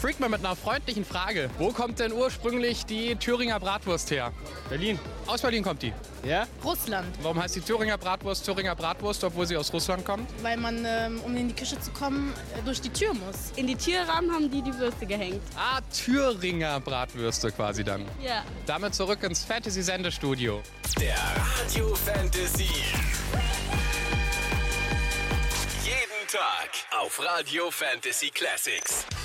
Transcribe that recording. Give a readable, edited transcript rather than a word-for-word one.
freak mal mit einer freundlichen Frage. Wo kommt denn ursprünglich die Thüringer Bratwurst her? Berlin. Aus Berlin kommt die. Ja? Russland, Warum heißt die Thüringer Bratwurst, obwohl sie aus Russland kommt? weil man, um in die Küche zu kommen, durch die Tür muss. In die Türrahmen haben die Würste gehängt. Ah, Thüringer Bratwürste quasi dann. Ja. Damit zurück ins Fantasy-Sendestudio. Der Radio Fantasy. Jeden Tag auf Radio Fantasy Classics.